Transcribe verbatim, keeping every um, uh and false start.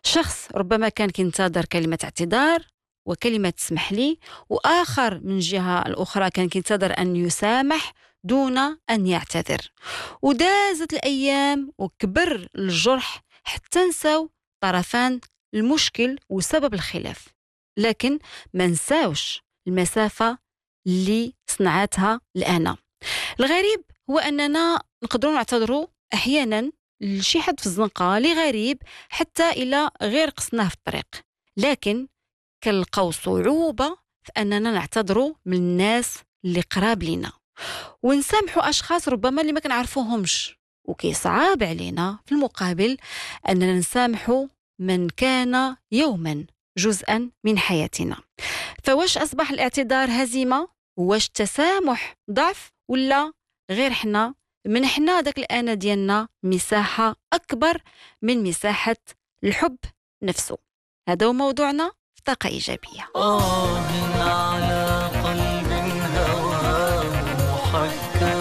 شخص ربما كان كينتظر كلمة اعتذار وكلمة تسمح لي، وآخر من جهة الأخرى كان كينتظر أن يسامح دون أن يعتذر. ودازت الأيام وكبر الجرح حتى نساو طرفان المشكل وسبب الخلاف، لكن ما نساوش المسافة اللي صنعتها الأنا. الغريب هو أننا نقدروا نعتذروا أحيانا لشي حد في الزنقة اللي غريب حتى إلى غير قصناه في الطريق، لكن كنلقاو صعوبة في أننا نعتذروا من الناس اللي قراب لنا ونسامحوا أشخاص ربما اللي ما كنعرفوهمش، وكيصعب علينا في المقابل أننا نسامحوا من كان يوما جزءا من حياتنا. فواش أصبح الاعتذار هزيمة؟ واش التسامح ضعف؟ ولا غير حنا منحنا داك الأنا ديالنا مساحة أكبر من مساحة الحب نفسه؟ هذا هو موضوعنا في طاقة إيجابية.